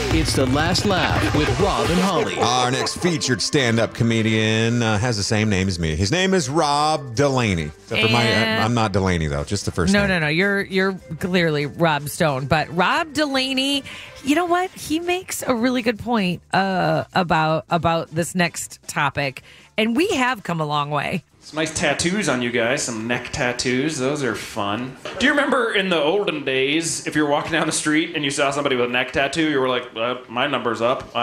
It's The Last Laugh with Rob and Holly. Our next featured stand-up comedian has the same name as me. His name is Rob Delaney. Except for I'm not Delaney, though. Just the first name. No. You're clearly Rob Stone. But Rob Delaney, you know what? He makes a really good point about this next topic. And we have come a long way. Some nice tattoos on you guys, some neck tattoos. Those are fun. Do you remember in the olden days, if you were walking down the street and you saw somebody with a neck tattoo, you were like, my number's up.